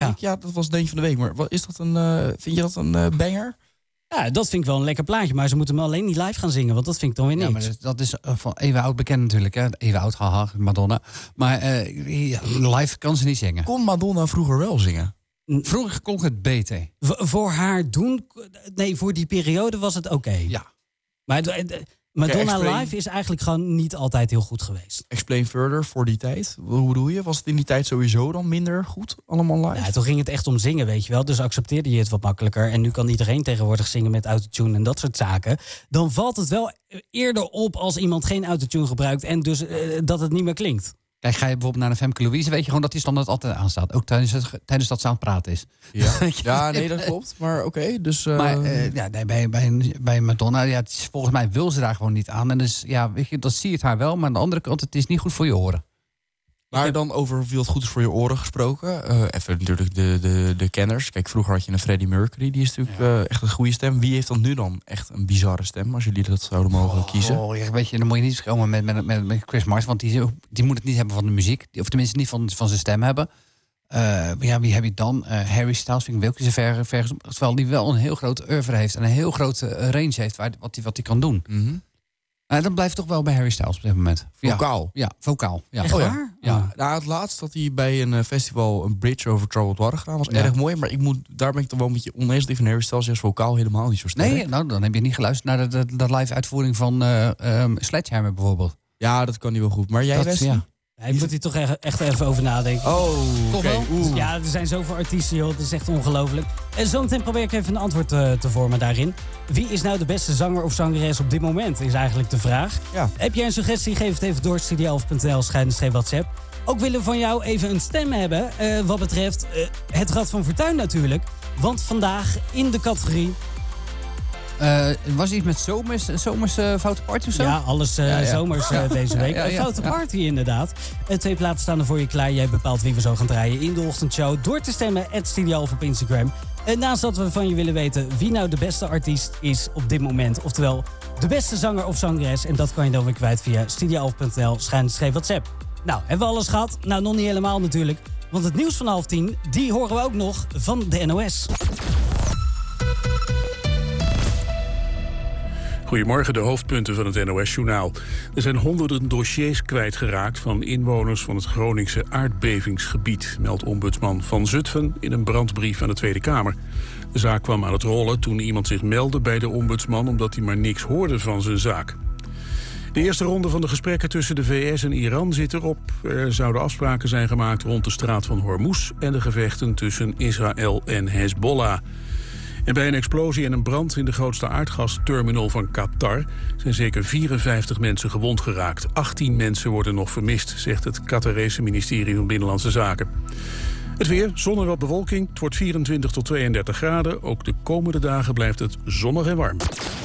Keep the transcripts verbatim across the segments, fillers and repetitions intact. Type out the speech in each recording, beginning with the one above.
week? Ja, dat was Deuntje van de Week. Maar wat, is dat een, uh, vind je dat een uh, banger? Ja, dat vind ik wel een lekker plaatje. Maar ze moeten hem alleen niet live gaan zingen. Want dat vind ik dan weer niks. Ja, maar dat is uh, van even oud bekend natuurlijk. Hè? Even oud, haha, Madonna. Maar uh, ja, live kan ze niet zingen. Kon Madonna vroeger wel zingen? Vroeger kon het beter. V- voor haar doen... Nee, voor die periode was het oké. Okay. Ja. Maar d- d- Madonna okay, live is eigenlijk gewoon niet altijd heel goed geweest. Explain further, voor die tijd. Hoe bedoel je? Was het in die tijd sowieso dan minder goed? Allemaal live? Ja, toen ging het echt om zingen, weet je wel. Dus accepteerde je het wat makkelijker. En nu kan iedereen tegenwoordig zingen met autotune en dat soort zaken. Dan valt het wel eerder op als iemand geen autotune gebruikt... en dus uh, dat het niet meer klinkt. Kijk, ga je bijvoorbeeld naar een Femke Louise... weet je gewoon dat die standaard altijd aanstaat. Ook tijdens, het, tijdens dat ze aan het praten is. Ja, ja nee, dat klopt. Maar oké, okay, dus... Uh... Maar uh, ja, nee, bij, bij, bij Madonna, ja, het is, volgens mij wil ze daar gewoon niet aan. En dus, ja, weet je, dat zie je het haar wel. Maar aan de andere kant, het is niet goed voor je oren. Maar heb... dan over hoeveel het goed is voor je oren gesproken. Uh, even natuurlijk de, de, de kenners. Kijk, vroeger had je een Freddie Mercury. Die is natuurlijk ja. uh, echt een goede stem. Wie heeft dan nu dan echt een bizarre stem? Als jullie dat zouden mogen oh, kiezen. Oh, ja, weet je, dan moet je niet komen met, met, met, met Chris Martin. Want die, die moet het niet hebben van de muziek. Of tenminste niet van, van zijn stem hebben. Uh, ja, wie heb je dan? Uh, Harry Styles vind ik wel eens ver, ver, terwijl die wel een heel grote oeuvre heeft. En een heel grote uh, range heeft waar, wat hij wat die kan doen. Mm-hmm. Uh, dan blijft toch wel bij Harry Styles op dit moment. Vocaal? Ja, ja vocaal. Ja. Echt oh, waar? Ja. Ja. Nou, het laatst dat hij bij een festival een bridge over Troubled Water gedaan was ja. erg mooi. Maar ik moet, daar ben ik toch wel een beetje oneens. Die van Harry Styles is vocaal helemaal niet zo sterk. Nee, nou dan heb je niet geluisterd naar de, de, de live uitvoering van uh, um, Sledgehammer bijvoorbeeld. Ja, dat kan hij wel goed. Maar jij, Wesley? Ja. Ja, ik moet hier toch echt, echt even over nadenken. Oh, toch okay. wel? Ja, er zijn zoveel artiesten, joh. Dat is echt ongelooflijk. En zometeen probeer ik even een antwoord uh, te vormen daarin. Wie is nou de beste zanger of zangeres op dit moment, is eigenlijk de vraag. Ja. Heb jij een suggestie, geef het even door. studio elf punt n l schuine WhatsApp. Ook willen we van jou even een stem hebben. Uh, wat betreft uh, het Rad van Fortuin natuurlijk. Want vandaag in de categorie... Uh, was iets met zomers, zomers uh, foute party of zo? Ja, alles uh, ja, ja. zomers uh, deze week. Ja, ja, ja. Foute party inderdaad. Uh, twee plaatsen staan er voor je klaar. Jij bepaalt wie we zo gaan draaien in de ochtendshow. Door te stemmen at Studio of op Instagram. En naast dat we van je willen weten wie nou de beste artiest is op dit moment. Oftewel de beste zanger of zangeres. En dat kan je dan weer kwijt via studio elf punt n l schuine WhatsApp. Nou, hebben we alles gehad? Nou, nog niet helemaal natuurlijk. Want het nieuws van half tien, die horen we ook nog van de N O S. Goedemorgen, de hoofdpunten van het N O S-journaal. Er zijn honderden dossiers kwijtgeraakt van inwoners van het Groningse aardbevingsgebied, meldt ombudsman Van Zutphen in een brandbrief aan de Tweede Kamer. De zaak kwam aan het rollen toen iemand zich meldde bij de ombudsman omdat hij maar niks hoorde van zijn zaak. De eerste ronde van de gesprekken tussen de V S en Iran zit erop. Er zouden afspraken zijn gemaakt rond de straat van Hormuz en de gevechten tussen Israël en Hezbollah. En bij een explosie en een brand in de grootste aardgasterminal van Qatar zijn zeker vierenvijftig mensen gewond geraakt. achttien mensen worden nog vermist, zegt het Qatarese ministerie van Binnenlandse Zaken. Het weer, zon en wat bewolking. Het wordt vierentwintig tot tweeëndertig graden. Ook de komende dagen blijft het zonnig en warm.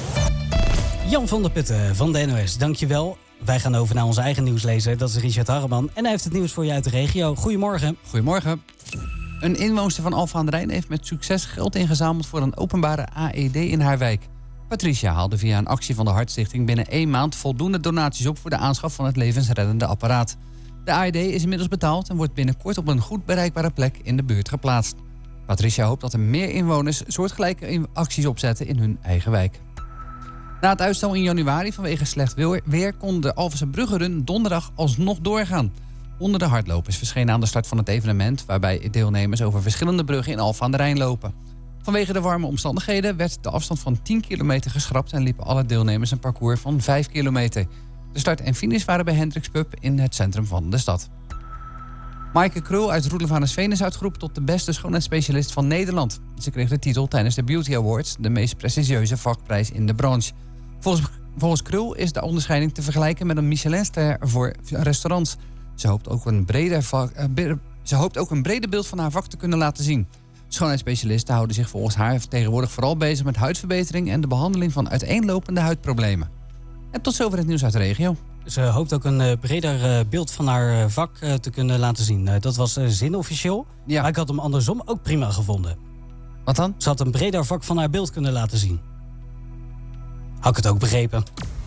Jan van der Putten van de N O S, dankjewel. Wij gaan over naar onze eigen nieuwslezer, dat is Richard Harreman. En hij heeft het nieuws voor je uit de regio. Goedemorgen. Goedemorgen. Een inwoonster van Alphen aan den Rijn heeft met succes geld ingezameld voor een openbare A E D in haar wijk. Patricia haalde via een actie van de Hartstichting binnen één maand voldoende donaties op voor de aanschaf van het levensreddende apparaat. De A E D is inmiddels betaald en wordt binnenkort op een goed bereikbare plek in de buurt geplaatst. Patricia hoopt dat er meer inwoners soortgelijke acties opzetten in hun eigen wijk. Na het uitstel in januari vanwege slecht weer kon de Alphense Bruggenrun donderdag alsnog doorgaan. Honderden hardlopers verschenen aan de start van het evenement, waarbij deelnemers over verschillende bruggen in Alphen aan den Rijn lopen. Vanwege de warme omstandigheden werd de afstand van tien kilometer geschrapt en liepen alle deelnemers een parcours van vijf kilometer. De start en finish waren bij Hendricks Pub in het centrum van de stad. Maaike Krul uit Roelevarensveen is uitgeroepen tot de beste schoonheidsspecialist van Nederland. Ze kreeg de titel tijdens de Beauty Awards, de meest prestigieuze vakprijs in de branche. Volgens, volgens Krul is de onderscheiding te vergelijken met een Michelinster voor restaurants. Ze hoopt, ook een breder vak, uh, ze hoopt ook een breder beeld van haar vak te kunnen laten zien. Schoonheidsspecialisten houden zich volgens haar tegenwoordig vooral bezig met huidverbetering en de behandeling van uiteenlopende huidproblemen. En tot zover het nieuws uit de regio. Ze hoopt ook een uh, breder uh, beeld van haar uh, vak uh, te kunnen laten zien. Uh, dat was uh, zinofficieel, ja. Maar ik had hem andersom ook prima gevonden. Wat dan? Ze had een breder vak van haar beeld kunnen laten zien. Had ik het ook begrepen.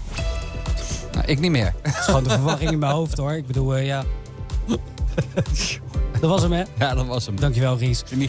Nou, ik niet meer. Dat is gewoon de verwarring in mijn hoofd, hoor. Ik bedoel, uh, ja... Dat was hem, hè? Ja, dat was hem. Dankjewel, Ries.